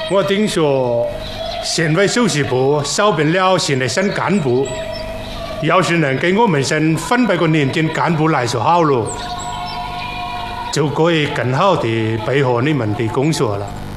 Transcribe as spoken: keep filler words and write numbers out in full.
我听说县委书记部招聘了新的省干部，要是能给我们省分配个年轻干部来就好了，就可以更好地配合你们的工作了。